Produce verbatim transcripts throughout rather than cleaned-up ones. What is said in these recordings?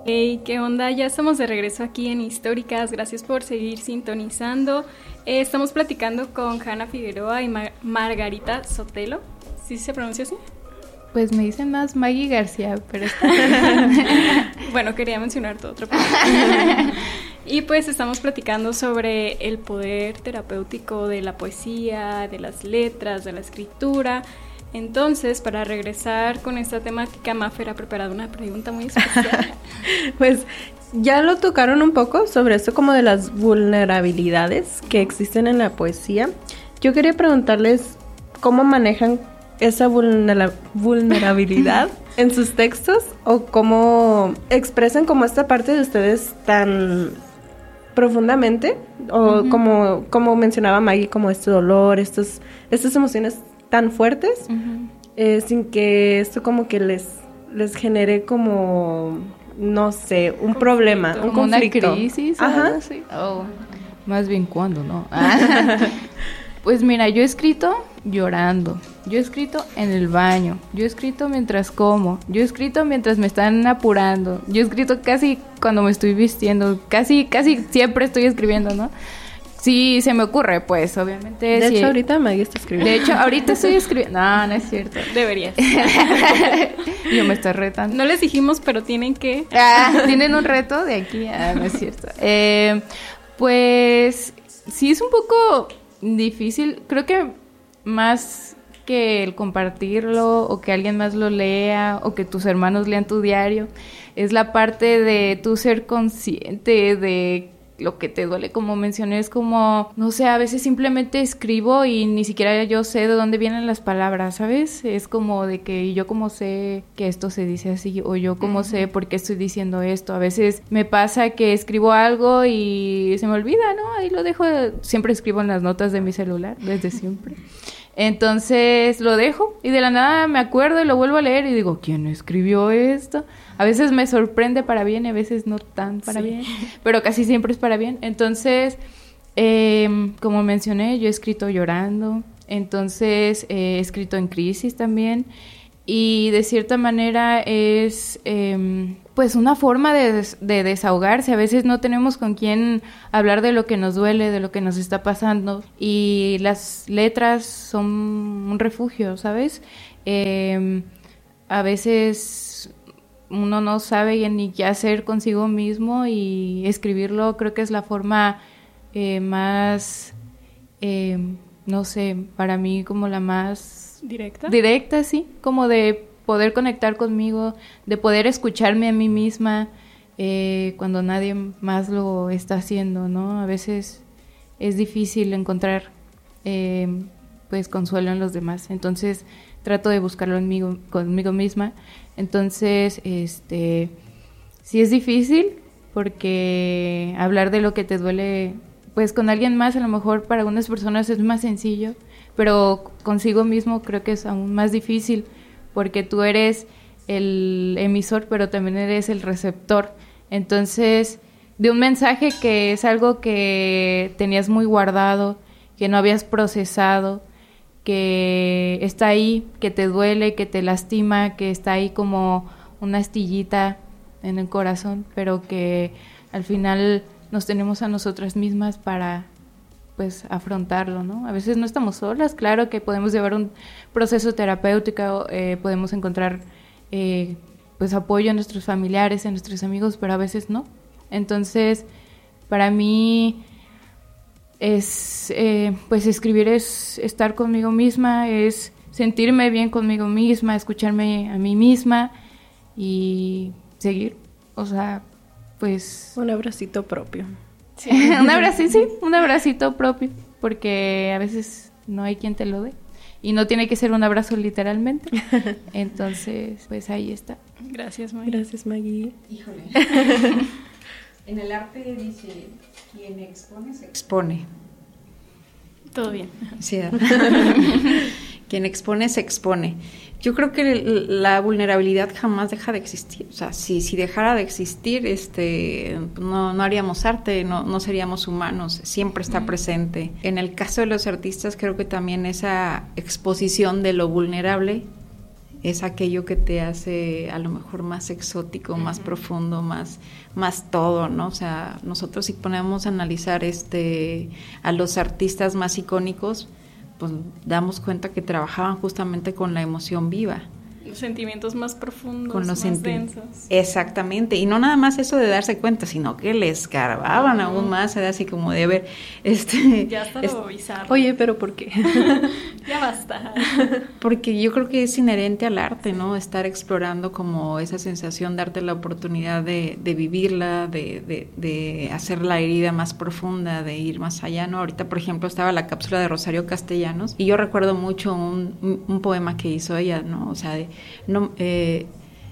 Hey, ¿qué onda? Ya estamos de regreso aquí en Históricas. Gracias por seguir sintonizando. Eh, estamos platicando con Hanna Figueroa y Mar- Margarita Sotelo. ¿Sí se pronuncia así? Pues me dicen más Maggie García, pero está... Bueno, quería mencionar todo otro punto. Y pues estamos platicando sobre el poder terapéutico de la poesía, de las letras, de la escritura. Entonces, para regresar con esta temática, Mafer ha preparado una pregunta muy especial. Pues ya lo tocaron un poco sobre esto como de las vulnerabilidades que existen en la poesía. Yo quería preguntarles cómo manejan esa vulnera- vulnerabilidad en sus textos o cómo expresan como esta parte de ustedes tan profundamente o uh-huh. como, como mencionaba Maggie, como este dolor, estos, estas emociones tan fuertes, uh-huh. eh, sin que esto como que les, les genere como, no sé, un conflicto. problema, un como conflicto. Una crisis o algo así. Oh, más bien cuando, ¿no? Pues mira, yo he escrito llorando, yo he escrito en el baño, yo he escrito mientras como, yo he escrito mientras me están apurando, yo he escrito casi cuando me estoy vistiendo, casi, casi siempre estoy escribiendo, ¿no? Sí, se me ocurre, pues, obviamente. De sí. hecho, ahorita Maggie está escribiendo. De hecho, ahorita estoy escribiendo. No, no es cierto. Deberías. Yo me estoy retando. No les dijimos, pero tienen que... Ah, tienen un reto de aquí. Ah, no es cierto. Eh, pues, sí es un poco difícil. Creo que más que el compartirlo o que alguien más lo lea o que tus hermanos lean tu diario, es la parte de tú ser consciente de lo que te duele, como mencioné, es como, no sé, a veces simplemente escribo y ni siquiera yo sé de dónde vienen las palabras, ¿sabes? Es como de que yo como sé que esto se dice así, o yo como uh-huh. sé por qué estoy diciendo esto. A veces me pasa que escribo algo y se me olvida, ¿no? Ahí lo dejo, siempre escribo en las notas de mi celular, desde siempre. Entonces lo dejo y de la nada me acuerdo y lo vuelvo a leer y digo, ¿quién escribió esto? A veces me sorprende para bien y a veces no tan para sí. bien, pero casi siempre es para bien. Entonces, eh, como mencioné, yo he escrito llorando, entonces eh, he escrito en crisis también y de cierta manera es eh, pues una forma de, des- de desahogarse. A veces no tenemos con quién hablar de lo que nos duele, de lo que nos está pasando y las letras son un refugio, ¿sabes? Eh, a veces uno no sabe ni qué hacer consigo mismo y escribirlo creo que es la forma eh, más, eh, no sé, para mí como la más... ¿Directa? Directa, sí, como de poder conectar conmigo, de poder escucharme a mí misma eh, cuando nadie más lo está haciendo, ¿no? A veces es difícil encontrar eh, pues consuelo en los demás, entonces trato de buscarlo en mí, conmigo misma. Entonces, este, sí es difícil porque hablar de lo que te duele, pues con alguien más a lo mejor para algunas personas es más sencillo, pero consigo mismo creo que es aún más difícil porque tú eres el emisor, pero también eres el receptor. Entonces, de un mensaje que es algo que tenías muy guardado, que no habías procesado, que está ahí, que te duele, que te lastima, que está ahí como una astillita en el corazón, pero que al final nos tenemos a nosotras mismas para pues afrontarlo, ¿no? A veces no estamos solas, claro que podemos llevar un proceso terapéutico, eh, podemos encontrar eh, pues apoyo en nuestros familiares, en nuestros amigos, pero a veces no. Entonces, para mí es, eh, pues escribir es estar conmigo misma, es sentirme bien conmigo misma, escucharme a mí misma y seguir, o sea, pues... Un abracito propio. Sí. un abracito, sí, un abracito propio, porque a veces no hay quien te lo dé y no tiene que ser un abrazo literalmente. Entonces, pues ahí está. Gracias, Maggie. Gracias, Maggie. Híjole. En el arte dice, quien expone, se expone. Todo bien. Sí. Quien expone, se expone. Yo creo que la vulnerabilidad jamás deja de existir. O sea, si, si dejara de existir, este, no, no haríamos arte, no, no seríamos humanos. Siempre está mm. presente. En el caso de los artistas, creo que también esa exposición de lo vulnerable es aquello que te hace a lo mejor más exótico, más uh-huh. profundo, más, más todo, ¿no? O sea, nosotros si ponemos a analizar este a los artistas más icónicos, pues damos cuenta que trabajaban justamente con la emoción viva. Los sentimientos más profundos, con los más senti- densos. Exactamente, y no nada más eso de darse cuenta, sino que le escarbaban uh-huh. aún más, era así como de ver, este... Ya hasta es, lo bizarro. Oye, ¿pero por qué? Ya basta. Porque yo creo que es inherente al arte, ¿no? Estar explorando como esa sensación, darte la oportunidad de, de vivirla, de, de, de hacer la herida más profunda, de ir más allá, ¿no? Ahorita, por ejemplo, estaba la cápsula de Rosario Castellanos, y yo recuerdo mucho un, un, un poema que hizo ella, ¿no? O sea, de... No, eh,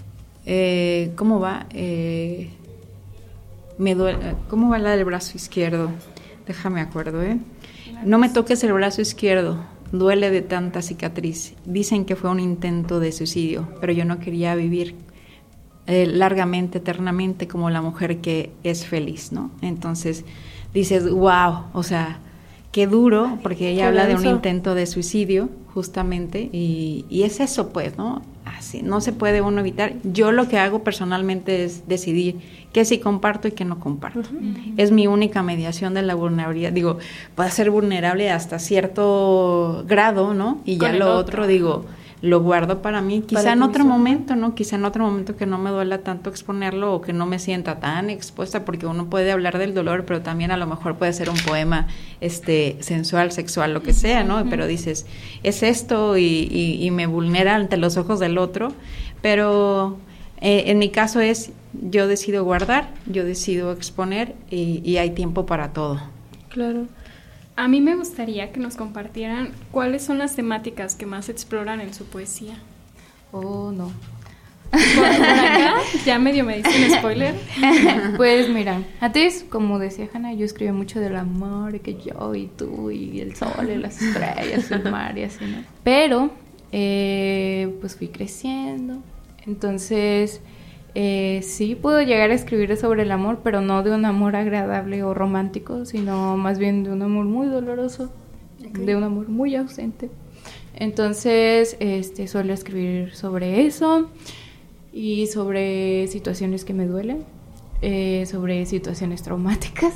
eh, ¿cómo va? Eh, me duele, ¿cómo va la del brazo izquierdo? Déjame acuerdo, ¿eh? No me toques el brazo izquierdo, duele de tanta cicatriz. Dicen que fue un intento de suicidio, pero yo no quería vivir eh, largamente, eternamente, como la mujer que es feliz, ¿no? Entonces dices, wow, o sea, qué duro, porque ella habla de un intento de suicidio, justamente, y, y es eso, pues, ¿no? Así, no se puede uno evitar. Yo lo que hago personalmente es decidir qué sí comparto y qué no comparto. Uh-huh. Es mi única mediación de la vulnerabilidad. Digo, puede ser vulnerable hasta cierto grado, ¿no? Y ya lo otro, otro, digo, lo guardo para mí, quizá para en otro mismo. momento, ¿no? Quizá en otro momento que no me duela tanto exponerlo o que no me sienta tan expuesta, porque uno puede hablar del dolor, pero también a lo mejor puede ser un poema este sensual, sexual, lo que sea, ¿no? Uh-huh. Pero dices, es esto y, y, y me vulnera ante los ojos del otro, pero eh, en mi caso es, yo decido guardar, yo decido exponer y, y hay tiempo para todo. Claro. A mí me gustaría que nos compartieran cuáles son las temáticas que más exploran en su poesía. Oh, no. Por, por acá, ya medio me dicen spoiler. Pues mira, antes, como decía Hanna, yo escribí mucho del amor, que yo y tú y el sol y las estrellas, el mar y así, ¿no? Pero, eh, pues fui creciendo, entonces... Eh, sí puedo llegar a escribir sobre el amor, pero no de un amor agradable o romántico, sino más bien de un amor muy doloroso, okay. de un amor muy ausente. Entonces, este, suelo escribir sobre eso y sobre situaciones que me duelen, eh, sobre situaciones traumáticas.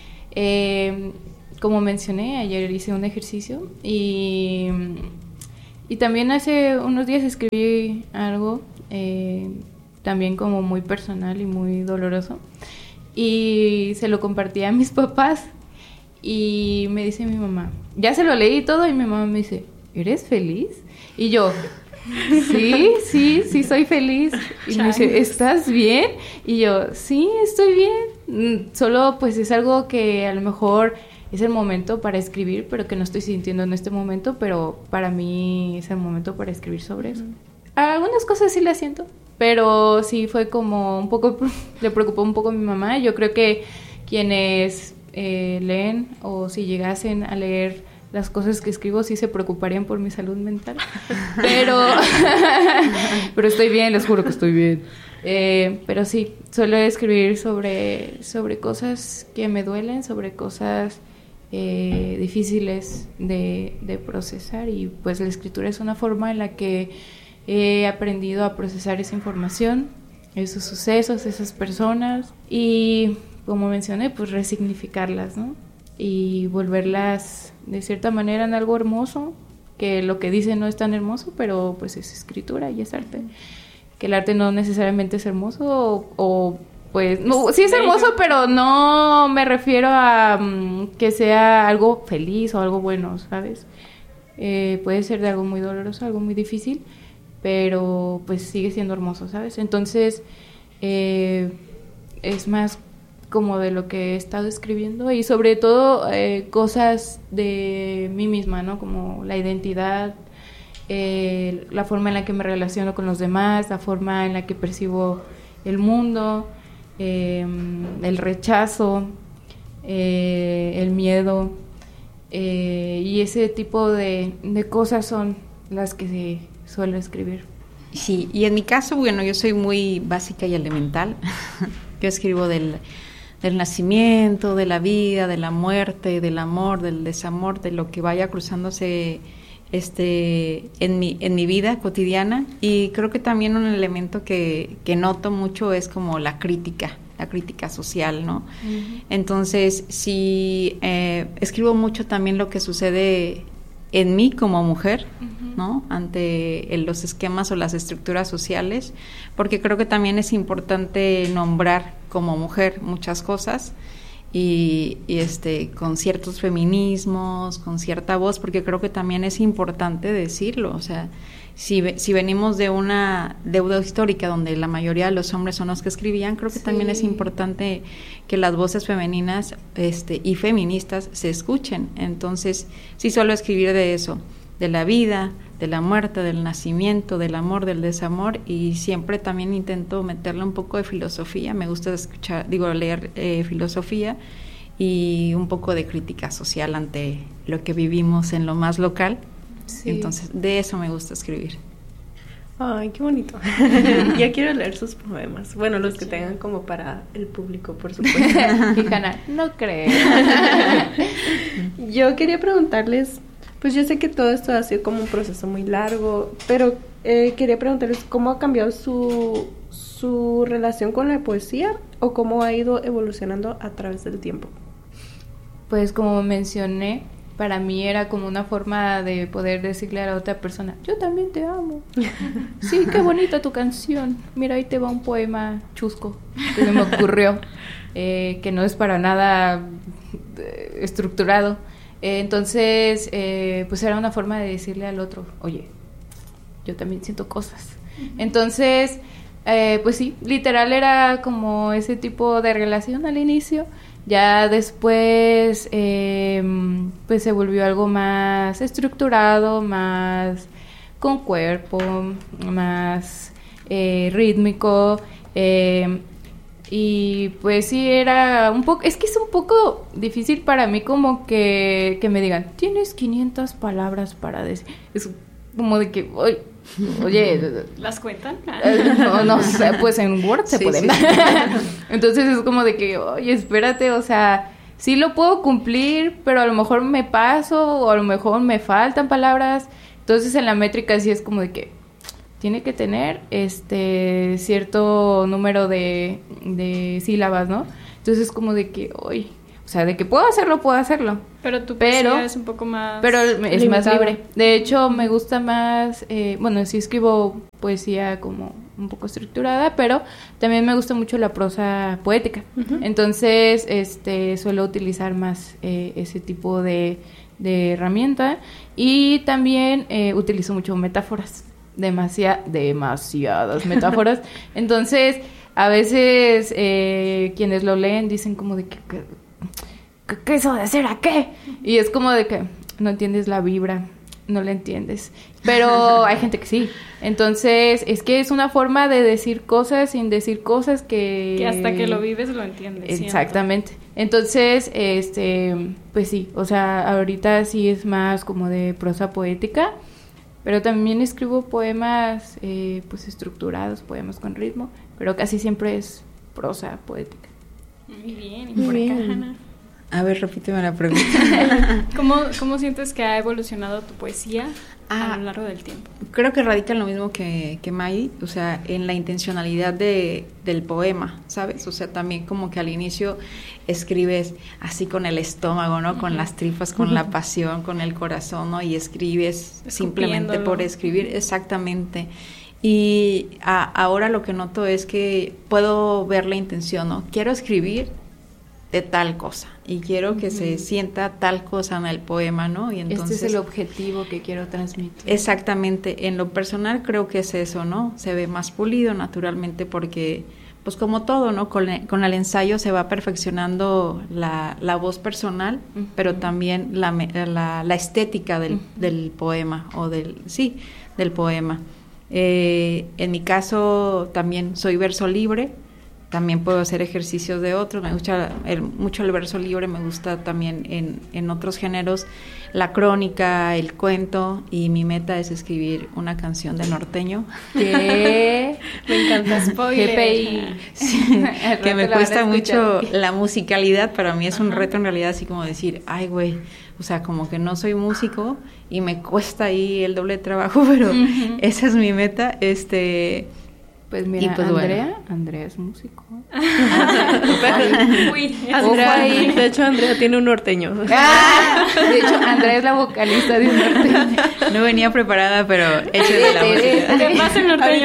Eh, como mencioné, ayer hice un ejercicio y, y también hace unos días escribí algo eh, también como muy personal y muy doloroso, y se lo compartí a mis papás y me dice mi mamá, ya se lo leí todo, y mi mamá me dice, ¿eres feliz? Y yo, sí, sí, sí soy feliz. Y me dice, ¿estás bien? Y yo, sí, estoy bien, solo pues es algo que a lo mejor es el momento para escribir, pero que no estoy sintiendo en este momento, pero para mí es el momento para escribir sobre eso. Algunas cosas sí las siento, pero sí fue como un poco, le preocupó un poco a mi mamá. Yo creo que quienes eh, leen, o si llegasen a leer las cosas que escribo, sí se preocuparían por mi salud mental. Pero, pero estoy bien, les juro que estoy bien. Eh, pero sí, suelo escribir sobre, sobre cosas que me duelen, sobre cosas eh, difíciles de, de procesar, y pues la escritura es una forma en la que he aprendido a procesar esa información, esos sucesos, esas personas, y como mencioné, pues resignificarlas, ¿no? Y volverlas de cierta manera en algo hermoso, que lo que dice no es tan hermoso, pero pues es escritura y es arte. Que el arte no necesariamente es hermoso, o, o pues, no, sí es hermoso, pero no me refiero a um, que sea algo feliz o algo bueno, ¿sabes? Eh, puede ser de algo muy doloroso, algo muy difícil, pero pues sigue siendo hermoso, ¿sabes? Entonces eh, es más como de lo que he estado escribiendo, y sobre todo eh, cosas de mí misma, ¿no? Como la identidad, eh, la forma en la que me relaciono con los demás, la forma en la que percibo el mundo, eh, el rechazo, eh, el miedo, eh, y ese tipo de, de cosas son las que se suelo escribir. Sí, y en mi caso, bueno, yo soy muy básica y elemental. Yo escribo del, del nacimiento, de la vida, de la muerte, del amor, del desamor, de lo que vaya cruzándose este en mi en mi vida cotidiana, y creo que también un elemento que, que noto mucho es como la crítica, la crítica social, ¿no? Uh-huh. Entonces, sí, eh, escribo mucho también lo que sucede en mí como mujer, uh-huh. ¿no? Ante el, los esquemas o las estructuras sociales, porque creo que también es importante nombrar como mujer muchas cosas, y, y este con ciertos feminismos, con cierta voz, porque creo que también es importante decirlo. O sea, si, si venimos de una deuda histórica donde la mayoría de los hombres son los que escribían, creo que sí. también es importante que las voces femeninas este, y feministas se escuchen. Entonces, sí suelo escribir de eso, de la vida, de la muerte, del nacimiento, del amor, del desamor, y siempre también intento meterle un poco de filosofía. Me gusta escuchar, digo, leer eh, filosofía y un poco de crítica social ante lo que vivimos en lo más local. Sí. Entonces, de eso me gusta escribir. Ay, qué bonito. Ya quiero leer sus poemas. Bueno, los que tengan como para el público, por supuesto. Fijana, no creo. Yo quería preguntarles, pues yo sé que todo esto ha sido como un proceso muy largo, pero eh, quería preguntarles cómo ha cambiado su, su relación con la poesía, o cómo ha ido evolucionando a través del tiempo. Pues como mencioné, para mí era como una forma de poder decirle a la otra persona, yo también te amo. Sí, qué bonita tu canción. Mira, ahí te va un poema chusco que me ocurrió, eh, que no es para nada eh, estructurado. Eh, entonces, eh, pues era una forma de decirle al otro, oye, yo también siento cosas. Entonces, eh, pues sí, literal era como ese tipo de relación al inicio. Ya después, eh, pues se volvió algo más estructurado, más con cuerpo, más eh, rítmico, eh, y pues sí era un poco, es que es un poco difícil para mí como que, que me digan, tienes quinientas palabras para decir, es como de que, oye, oye, ¿las cuentan? No, no sé, pues en Word se sí, pueden. Sí. Entonces es como de que, oye, espérate, o sea, sí lo puedo cumplir, pero a lo mejor me paso o a lo mejor me faltan palabras. Entonces en la métrica sí es como de que tiene que tener este cierto número de, de sílabas, ¿no? Entonces es como de que, oye, o sea, de que puedo hacerlo, puedo hacerlo. Pero tu poesía es un poco más... Pero es limitada. Más libre. De hecho, me gusta más... Eh, bueno, sí escribo poesía como un poco estructurada, pero también me gusta mucho la prosa poética. Uh-huh. Entonces, este, suelo utilizar más eh, ese tipo de, de herramienta. Y también eh, utilizo mucho metáforas. Demasiadas, demasiadas metáforas. Entonces, a veces eh, quienes lo leen dicen como de que... que ¿qué eso de hacer a qué? Y es como de que no entiendes la vibra, no la entiendes. Pero hay gente que sí. Entonces, es que es una forma de decir cosas sin decir cosas que... Que hasta que lo vives lo entiendes. Exactamente. Siempre. Entonces, este, pues sí, o sea, ahorita sí es más como de prosa poética, pero también escribo poemas, eh, pues estructurados, poemas con ritmo, pero casi siempre es prosa poética. Muy bien, y por acá, Hanna. A ver, repíteme la pregunta. ¿Cómo, ¿Cómo sientes que ha evolucionado tu poesía ah, a lo largo del tiempo? Creo que radica en lo mismo que, que May, o sea, en la intencionalidad de, del poema, ¿sabes? O sea, también como que al inicio escribes así con el estómago, ¿no? Uh-huh. Con las tripas, con uh-huh. la pasión, con el corazón, ¿no? Y escribes simplemente por escribir, exactamente. Y a, ahora lo que noto es que puedo ver la intención, ¿no? Quiero escribir de tal cosa y quiero que uh-huh. se sienta tal cosa en el poema, ¿no? Y entonces este es el objetivo que quiero transmitir. Exactamente, en lo personal creo que es eso, ¿no? Se ve más pulido naturalmente porque, pues como todo, ¿no? Con, con el ensayo se va perfeccionando la, la voz personal, uh-huh. pero también la, la, la estética del, uh-huh. del poema o del, sí, del poema. Eh, en mi caso también soy verso libre, también puedo hacer ejercicios de otros, me gusta el, mucho el verso libre, me gusta también en, en otros géneros la crónica, el cuento, y mi meta es escribir una canción de norteño. ¿Qué? Me encanta. Spoiler. G P I. Sí, que me cuesta mucho la musicalidad, para mí es un reto en realidad, así como decir, ay güey, o sea, como que no soy músico y me cuesta ahí el doble de trabajo, pero uh-huh. esa es mi meta, este... Pues mira, y pues Andrea, bueno. Andrea es músico. Uy, Andrea, de hecho, Andrea tiene un norteño. Ah, de hecho, Andrea es la vocalista de un norteño. No venía preparada, pero hecho de la música. ¿Qué pasa el norteño?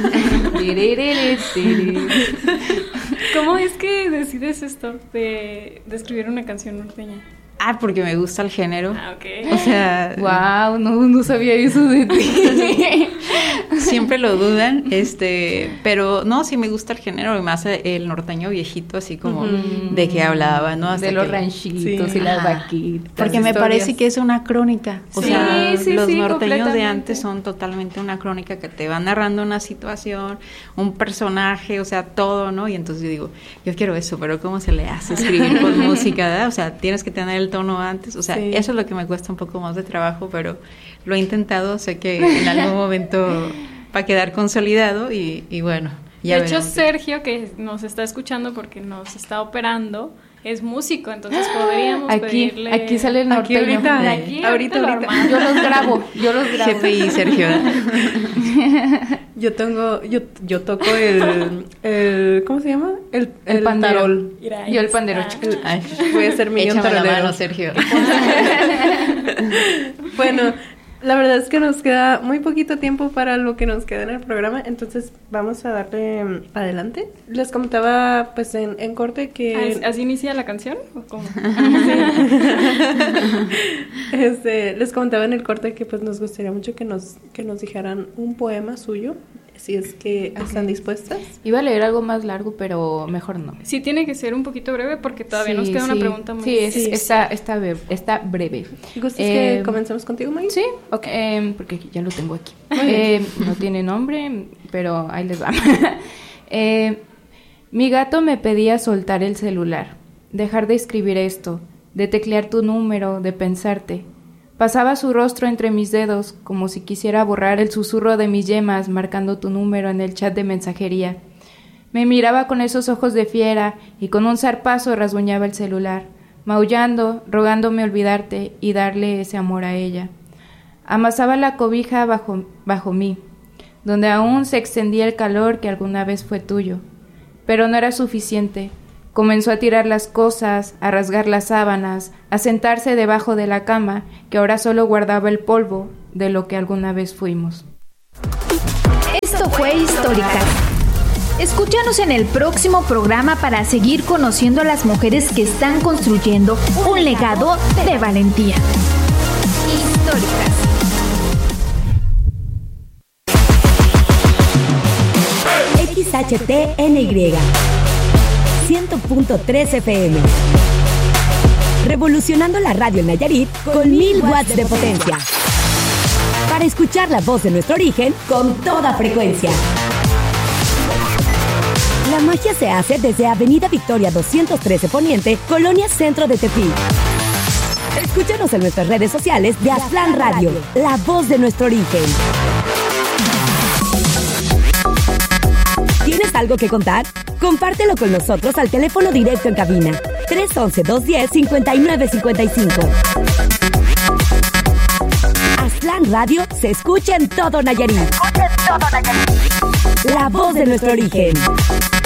¿Cómo es que decides esto de, de escribir una canción norteña? Ah, porque me gusta el género. Ah, ok. O sea... Wow, no, no sabía eso de ti. Siempre lo dudan, este... Pero no, sí me gusta el género, y más el norteño viejito, así como uh-huh. de que hablaba, ¿no? Hasta de los que... ranchitos sí. y las vaquitas. Porque me parece que es una crónica. O sí, sea, sí, los sí, norteños de antes son totalmente una crónica que te va narrando una situación, un personaje, o sea, todo, ¿no? Y entonces yo digo, yo quiero eso, pero ¿cómo se le hace escribir con música, ¿verdad? O sea, tienes que tener el tono antes, o sea, sí. eso es lo que me cuesta un poco más de trabajo, pero lo he intentado, sé que en algún momento va a quedar consolidado y, y bueno, ya de hecho veremos. Sergio, que nos está escuchando porque nos está operando, es músico, entonces podríamos aquí, pedirle... Aquí sale el norteño. Aquí ahorita, aquí, ahorita, ahorita. Yo los grabo, yo los grabo. G P I, Sergio. Yo tengo, yo, yo toco el, el, ¿cómo se llama? El, el, el pandero. tarol. Yo el pandero. Ay, voy a ser millón échame tarolero. la mano, Sergio. Bueno, la verdad es que nos queda muy poquito tiempo para lo que nos queda en el programa, entonces vamos a darle adelante. Les comentaba, pues, en, en corte que... ¿Así, ¿Así inicia la canción? ¿O cómo? este, les comentaba en el corte que, pues, nos gustaría mucho que nos, que nos dijeran un poema suyo, si es que okay. están dispuestas. Iba a leer algo más largo, pero mejor no. Sí, tiene que ser un poquito breve porque todavía sí, nos queda sí. una pregunta muy... Sí, es, sí, está, está, breve, está breve. ¿Gustas eh, que comencemos contigo, Maggie? Sí, okay. eh, porque ya lo tengo aquí. Eh, no tiene nombre, pero ahí les va. eh, mi gato me pedía soltar el celular, dejar de escribir esto, de teclear tu número, de pensarte. Pasaba su rostro entre mis dedos, como si quisiera borrar el susurro de mis yemas, marcando tu número en el chat de mensajería. Me miraba con esos ojos de fiera y con un zarpazo rasguñaba el celular, maullando, rogándome olvidarte y darle ese amor a ella. Amasaba la cobija bajo, bajo mí, donde aún se extendía el calor que alguna vez fue tuyo. Pero no era suficiente. Comenzó a tirar las cosas, a rasgar las sábanas, a sentarse debajo de la cama, que ahora solo guardaba el polvo de lo que alguna vez fuimos. Esto fue Históricas. Escúchanos en el próximo programa para seguir conociendo a las mujeres que están construyendo un legado de valentía. Históricas. X H T N Y cien punto tres F M. Revolucionando la radio en Nayarit con mil watts de potencia. Para escuchar la voz de nuestro origen con toda frecuencia. La magia se hace desde Avenida Victoria doscientos trece Poniente, Colonia Centro de Tepic. Escúchanos en nuestras redes sociales de Aztlán Radio, la voz de nuestro origen. ¿Tienes algo que contar? Compártelo con nosotros al teléfono directo en cabina tres once, dos diez, cincuenta y nueve cincuenta y cinco. Aztlán Radio se escucha en todo Nayarit. Se escucha en todo Nayarit. La voz de nuestro origen.